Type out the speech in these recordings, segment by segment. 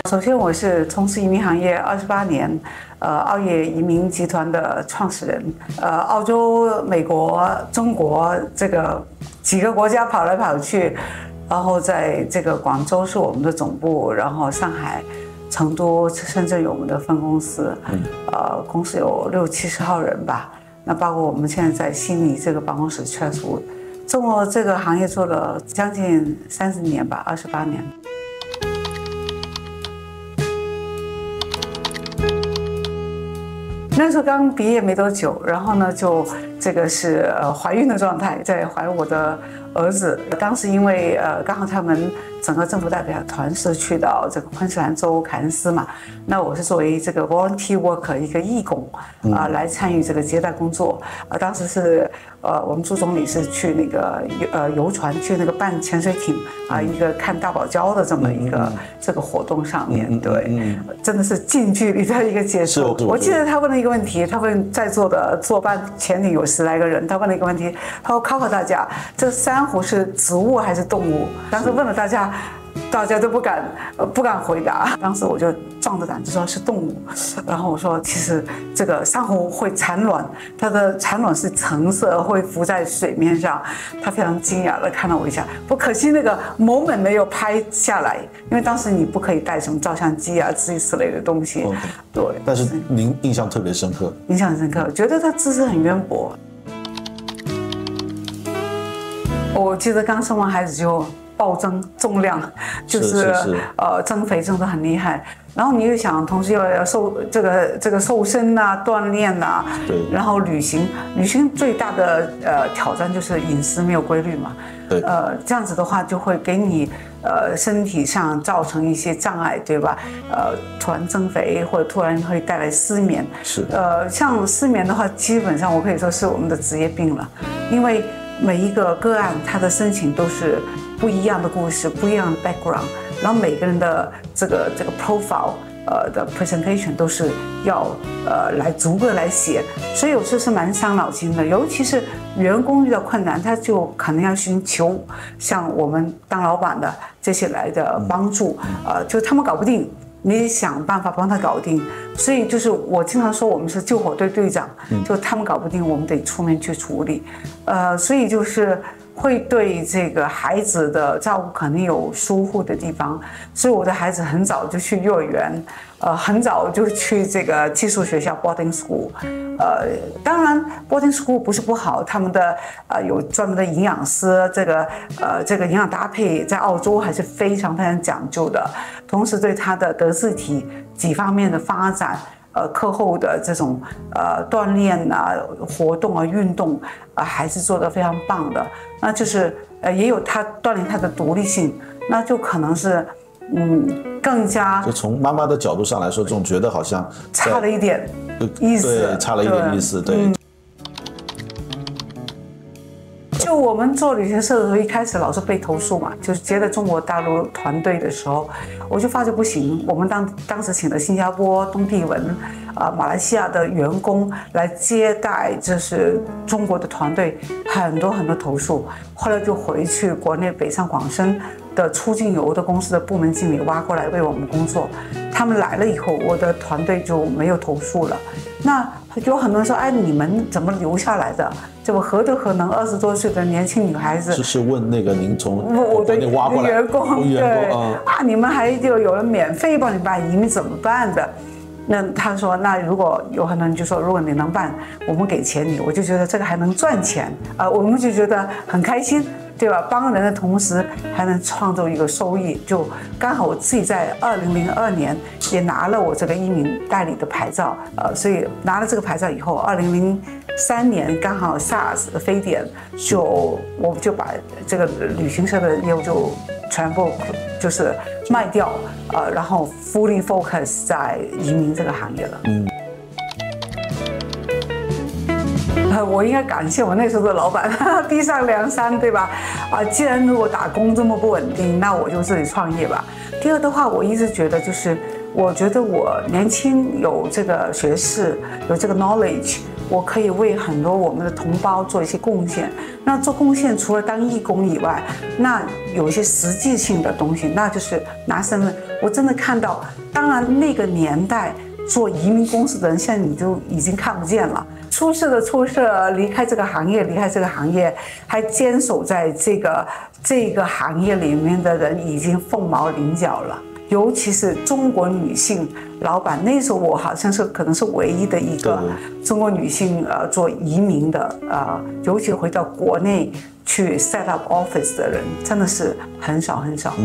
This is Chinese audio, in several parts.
首先，我是从事移民行业28年，澳业移民集团的创始人。澳洲、美国、中国这个几个国家跑来跑去，然后在这个广州是我们的总部，然后上海、成都、深圳有我们的分公司，公司有60-70号人吧。那包括我们现在在悉尼这个办公室，Chatswood，做这个行业做了将近30年吧，28年。那时候刚毕业没多久，然后呢，就这个是怀孕的状态，在怀我的儿子。当时因为刚好他们整个政府代表团是去到这个昆士兰州凯恩斯嘛，那我是作为这个 volunteer worker 一个义工来参与这个接待工作。当时是我们朱总理是去那个游船去那个办潜水艇一个看大堡礁的这么一个这个活动上面，对，真的是近距离的一个接触。我记得他问了一个问题，他问在座的坐办潜艇有10来个人，他问了一个问题，他说考大家，这珊瑚是植物还是动物？当时问了大家都不敢回答。当时我就壮着胆子说是动物，然后我说其实这个珊瑚会产卵，它的产卵是橙色，会浮在水面上。他非常惊讶的看了我一下，不可惜那个 moment 没有拍下来，因为当时你不可以带什么照相机啊之类的东西。对， 但是您印象特别深刻， 印象很深刻，觉得他知识很渊博。我记得刚生完孩子就暴增重量，就是增肥增得很厉害。然后你又想，同时要这个瘦身啊，锻炼啊， 对， 然后旅行最大的挑战就是饮食没有规律嘛。 对， 这样子的话就会给你身体上造成一些障碍，对吧？突然增肥或者突然会带来失眠。 是， 像失眠的话，基本上我可以说是我们的职业病了，因为每一个个案他的申请都是不一样的故事，不一样的 background， 然后每个人的这个 profile 的 presentation 都是要来逐个来写，所以有时候是蛮伤脑筋的。尤其是员工遇到困难，他就可能要寻求像我们当老板的这些来的帮助，就他们搞不定，你想办法帮他搞定。所以就是我经常说我们是救火队队长，就他们搞不定，我们得出面去处理。所以就是会对这个孩子的照顾可能有疏忽的地方，所以我的孩子很早就去幼儿园，很早就去这个寄宿学校 boarding school。当然 boarding school 不是不好，他们的有专门的营养师，这个营养搭配在澳洲还是非常非常讲究的，同时对他的德智体几方面的发展。课后的这种锻炼啊、活动啊、运动还是做得非常棒的。那就是也有他锻炼他的独立性，那就可能是更加就从妈妈的角度上来说，总觉得好像差了一点意思， 对，差了一点意思，对。 就我们做旅行社的时候，一开始老是被投诉嘛，就是接待中国大陆团队的时候，我就发觉不行。我们当时请的新加坡、东帝汶、马来西亚的员工来接待，这是中国的团队，很多投诉。后来就回去国内北上广深的出境游的公司的部门经理挖过来为我们工作。他们来了以后，我的团队就没有投诉了。那有很多人说，哎，你们怎么留下来的？这不何德何能20多岁的年轻女孩子？ 是问那个您从我的挖过来员工，对你们还就有人免费帮你办移民怎么办的？那他说，那如果有很多人就说，如果你能办，我们给钱你，我就觉得这个还能赚钱我们就觉得很开心。对吧？帮人的同时还能创造一个收益，就刚好我自己在2002年也拿了我这个移民代理的牌照，所以拿了这个牌照以后，2003年刚好 SARS 的非典，我就把这个旅行社的业务就全部就是卖掉，然后 fully focus 在移民这个行业了。我应该感谢我那时候的老板，逼上梁山，对吧？既然如果打工这么不稳定，那我就自己创业吧。第二的话，我一直觉得我觉得我年轻有这个学识，有这个 knowledge， 我可以为很多我们的同胞做一些贡献。那做贡献除了当义工以外，那有一些实际性的东西，那就是拿身份。我真的看到，当然那个年代做移民公司的人，现在你就已经看不见了。出事的出事，离开这个行业，还坚守在这个行业里面的人已经凤毛麟角了。尤其是中国女性老板，那时候我好像是可能是唯一的一个中国女性做移民的尤其回到国内去 set up office 的人，真的是很少很少。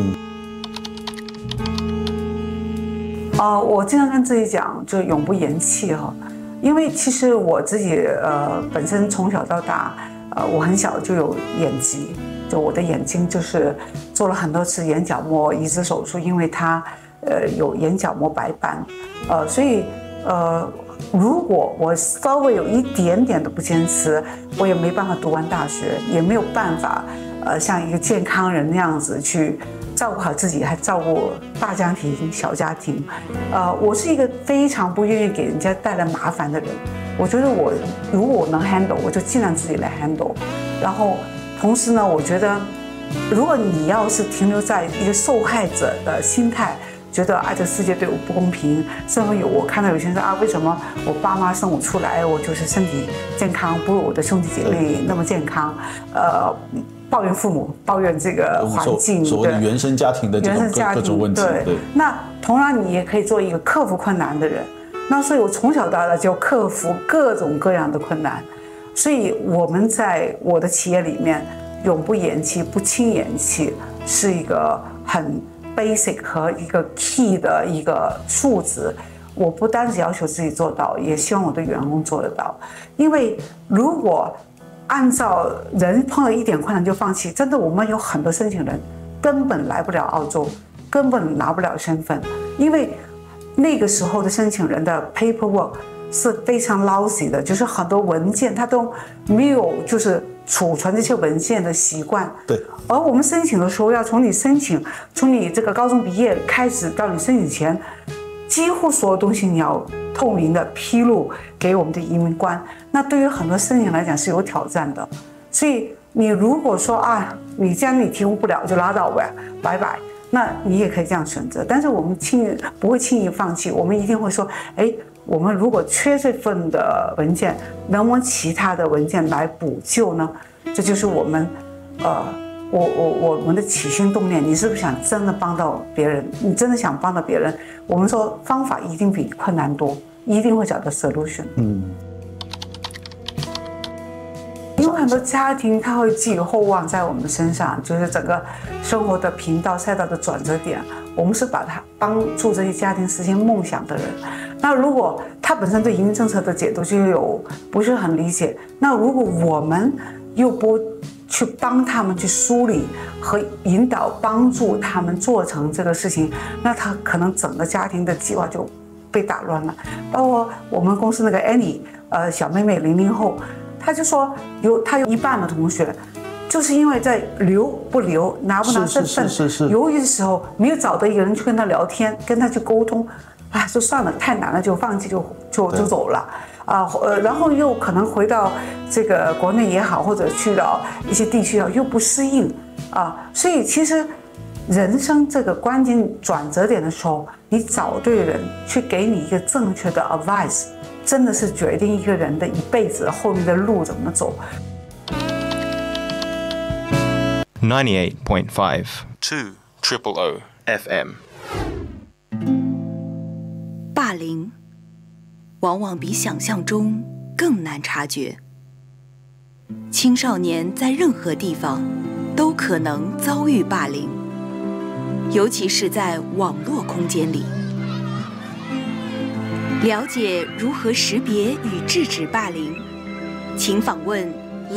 我经常跟自己讲，就永不言弃哈，因为其实我自己本身从小到大我很小就有眼疾。就我的眼睛就是做了很多次眼角膜移植手术，因为它有眼角膜白斑，所以如果我稍微有一点点的不坚持，我也没办法读完大学，也没有办法像一个健康人那样子去照顾好自己，还照顾大家庭、小家庭。我是一个非常不愿意给人家带来麻烦的人。我觉得如果我能 handle， 我就尽量自己来 handle， 然后。同时呢，我觉得，如果你要是停留在一个受害者的心态，觉得这个世界对我不公平，甚至我看到有些人说为什么我爸妈生我出来，我就是身体健康，不如我的兄弟姐妹那么健康，抱怨父母，抱怨这个环境， 所谓的原生家庭的这种各种问题。 对，那同样你也可以做一个克服困难的人。那所以我从小到大就克服各种各样的困难。所以我们在我的企业里面，永不言弃，不轻言弃，是一个很 basic 和一个 key 的一个数值。我不单只要求自己做到，也希望我的员工做得到。因为如果按照人碰到一点困难就放弃，真的我们有很多申请人根本来不了澳洲，根本拿不了身份，因为那个时候的申请人的 paperwork。是非常 lousy 的，就是很多文件他都没有就是储存这些文件的习惯。 对。 而我们申请的时候，要从你这个高中毕业开始到你申请前，几乎所有东西你要透明的披露给我们的移民官。那对于很多申请来讲是有挑战的。所以你如果说你既然你提供不了就拉倒呗，拜拜。那你也可以这样选择。但是我们不会轻易放弃，我们一定会说，我们如果缺这份的文件，能不能其他的文件来补救呢？这就是我们，我们的起心动念。你是不是想真的帮到别人？你真的想帮到别人？我们说方法一定比困难多，一定会找到 solution。因为很多家庭他会寄予厚望在我们身上，就是整个生活的频道赛道的转折点。我们是把他帮助这些家庭实现梦想的人。那如果他本身对移民政策的解读就不是很理解，那如果我们又不去帮他们去梳理和引导，帮助他们做成这个事情，那他可能整个家庭的计划就被打乱了。包括我们公司那个 Annie， 小妹妹00后，她就说她有一半的同学。就是因为在留不留、拿不拿身份，犹豫的时候没有找到一个人去跟他聊天、跟他去沟通，就算了，太难了，就放弃，就走了然后又可能回到这个国内也好，或者去到一些地区又不适应所以其实人生这个关键转折点的时候，你找对人去给你一个正确的 advice， 真的是决定一个人的一辈子后面的路怎么走。 98.5 200 FM。 霸凌往往比想象中更难察觉。青少年在任何地方都可能遭遇霸凌，尤其是在网络空间里。了解如何识别与制止霸凌，请访问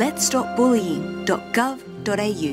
letsstopbullying.gov.au。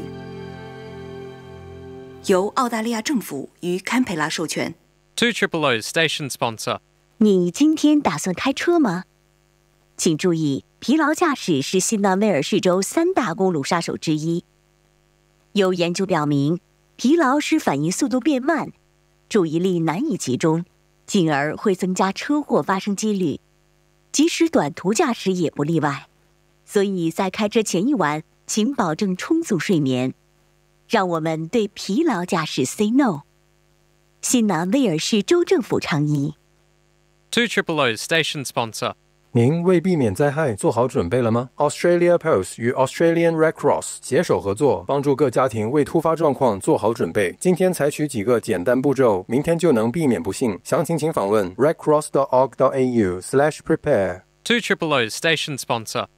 由澳大利亚政府与堪培拉授权。 200 station sponsor。 你今天打算开车吗？请注意，疲劳驾驶是新南威尔士州3大公路杀手之一。有研究表明，疲劳使反应速度变慢，注意力难以集中，进而会增加车祸发生几率。 即使短途驾驶也不例外。所以在开车前一晚，请保证充足睡眠。让我们对疲劳驾驶 say no。新南威尔士州政府倡议。 200 station sponsor。 您为避免灾害做好准备了吗 ？Australia Post 与 Australian Red Cross 携手合作，帮助各家庭为突发状况做好准备。今天采取几个简单步骤，明天就能避免不幸。详情请访问 redcross.org.au/prepare。 200 station sponsor。